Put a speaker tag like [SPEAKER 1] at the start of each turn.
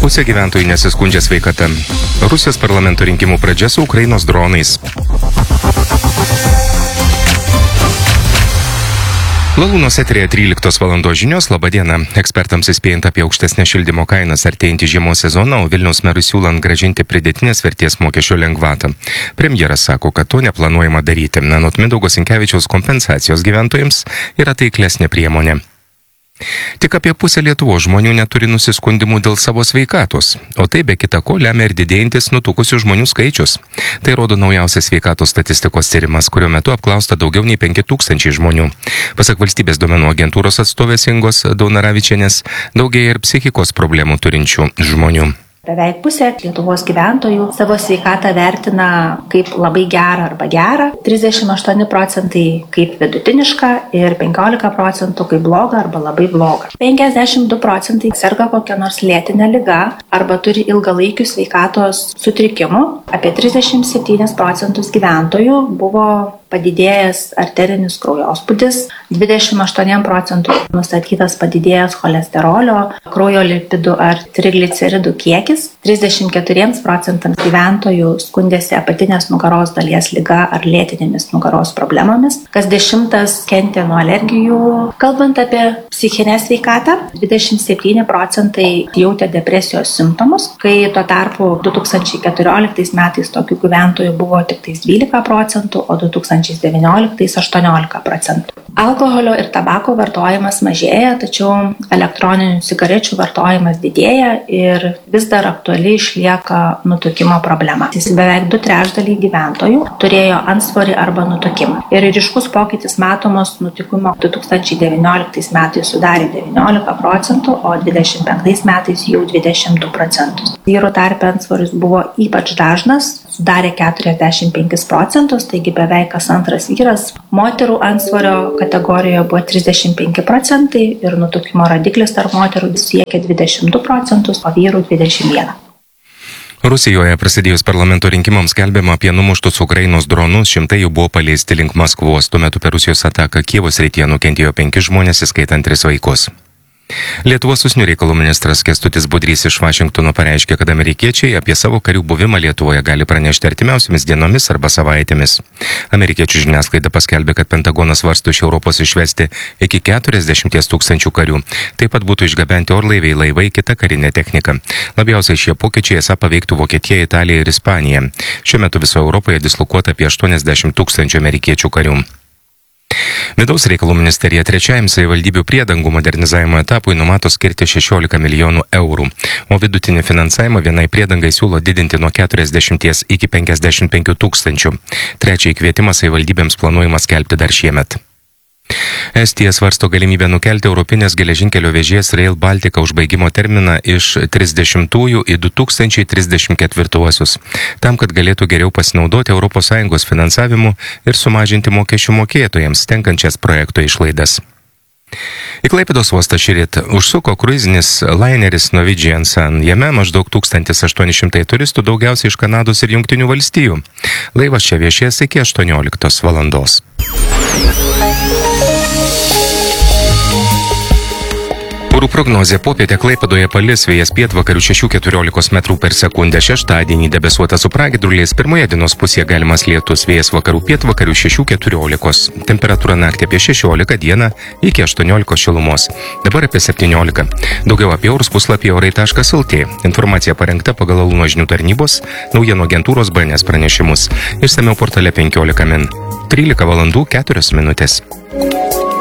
[SPEAKER 1] Pusė gyventojų nesiskundžia sveikata. Rusijos parlamento rinkimų pradžia su Ukrainos dronais. Lalūnos eterėje 13 valandos žinios. Labadiena. Ekspertams įspėjant apie aukštesnę šildymo kainas artėjantį žiemos sezoną, o Vilniaus merui siūlant grąžinti pridėtinės vertės mokesčio lengvatą. Premjeras sako, kad to neplanuojama daryti. Anot Mindaugo Sinkevičiaus, kompensacijos gyventojams yra taiklesnė priemonė. Tik apie pusę Lietuvos žmonių neturi nusiskundimų dėl savo sveikatos, o tai be kita ko lemia ir didėjantis nutukusių žmonių skaičius. Tai rodo naujausias sveikatos statistikos tyrimas, kurio metu apklausta daugiau nei 5000 žmonių. Pasak valstybės duomenų agentūros atstovės Ingos Daunaravičienės, daugėja ir psichikos problemų turinčių žmonių.
[SPEAKER 2] Beveik pusė Lietuvos gyventojų savo sveikatą vertina kaip labai gerą arba gerą, 38% kaip vidutinišką ir 15% kaip blogą arba labai blogą. 52% serga kokią nors lėtinę ligą arba turi ilgalaikių sveikatos sutrikimų. Apie 37% gyventojų buvo padidėjęs arterinis kraujospūdis, 28% nustatytas padidėjęs cholesterolio, kraujo lipidų ar trigliceridų kiekis, 34% gyventojų skundėsi apatinės nugaros dalies liga ar lėtinėmis nugaros problemomis, kas 10 kentė nuo alergijų. Kalbant apie psichinę sveikatą, 27% jautė depresijos simptomus, kai tuo tarpu 2014 metais tokių gyventojų buvo tik 12%, o 2019 18%. Alkoholio ir tabako vartojimas mažėja, tačiau elektroninių cigarečių vartojimas didėja ir vis dar aktuali išlieka nutukimo problema. Beveik 2/3 gyventojų turėjo antsvorį arba nutukimą. Ir ryškus pokytis matomos nutukimo 2019 metais sudarė 19%, o 2025 metais jau 22%. Vyrų tarpe antsvoris buvo ypač dažnas, sudarė 45%, taigi beveik kas antras vyras. Moterų antsvorio kategorijoje buvo 35% ir nutukimo rodiklis tarp moterų siekė 22%, o vyrų 21%.
[SPEAKER 1] Rusijoje prasidėjus parlamento rinkimams skelbiama apie numuštus Ukrainos dronus, 100 jų buvo paleisti link Maskvos. Tuo metu per Rusijos ataką Kijevo srityje nukentėjo 5 žmonės, įskaitant 3 vaikus. Lietuvos užsienio reikalų ministras Kęstutis Budrys iš Vašingtono pareiškė, kad amerikiečiai apie savo karių buvimą Lietuvoje gali pranešti artimiausiomis dienomis arba savaitėmis. Amerikiečių žiniasklaida paskelbė, kad Pentagonas svarsto iš Europos išvesti iki 40 000 karių. Taip pat būtų išgabenti orlaiviai, laivai, kita karinė technika. Labiausiai šie pokyčiai esą paveiktų Vokietiją, Italiją ir Ispaniją. Šiuo metu visoje Europoje dislokuota apie 80 000 amerikiečių karių. Vidaus reikalų ministerija 3 savivaldybių priedangų modernizavimo etapui numato skirti 16 milijonų eurų, o vidutinį finansavimą vienai priedangai siūlo didinti nuo 40 iki 55 000. Trečiąjį kvietimą savivaldybėms planuojama skelbti dar šiemet. Estija svarsto galimybę nukelti Europinės geležinkelio vėžės Rail Baltica užbaigimo terminą iš 30-ųjų į 2034-uosius, tam, kad galėtų geriau pasinaudoti ES finansavimu ir sumažinti mokesčių mokėtojams tenkančias projekto išlaidas. Į Klaipėdos uostą šįryt užsuko kruizinis laineris Norwegian Sun. Jame maždaug 1800 turistų, daugiausiai iš Kanados ir Jungtinių valstijų. Laivas čia viešės iki 18 valandos. Orų prognozė: popietę Klaipėdoje palis, vėjas pietvakarių 6–14 metrų per sekundę. Šeštadienį debesuota su pragiedruliais, pirmoje dienos pusėje galimas lietus, vėjas vakarų pietvakarių 6–14. Temperatūra naktį apie 16, dieną iki 18 šilumos. Dabar apie 17. Daugiau apie orus puslapyje orai.lt. Informacija parengta pagal Lalūno žinių tarnybos naujienų agentūros BNS pranešimus. Išsamiau portale 15 min. 13 valandų 4 minutės.